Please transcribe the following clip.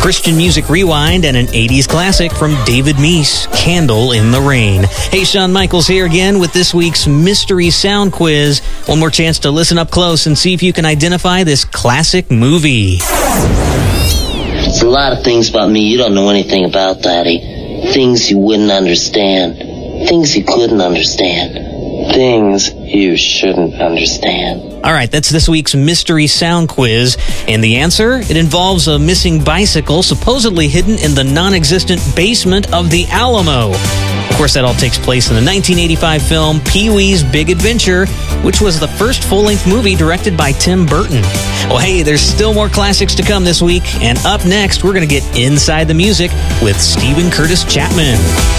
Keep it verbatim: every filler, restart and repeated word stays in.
Christian Music Rewind, and an eighties classic from David Meese, Candle in the Rain. Hey, Shawn Michaels here again with this week's Mystery Sound Quiz. One more chance to listen up close and see if you can identify this classic movie. There's a lot of things about me you don't know anything about, Daddy. Things you wouldn't understand. Things you couldn't understand. Things you shouldn't understand. All right, that's this week's Mystery Sound Quiz. And the answer? It involves a missing bicycle supposedly hidden in the non-existent basement of the Alamo. Of course, that all takes place in the nineteen eighty-five film Pee-wee's Big Adventure, which was the first full-length movie directed by Tim Burton. Well, hey, there's still more classics to come this week. And up next, we're going to get inside the music with Steven Curtis Chapman.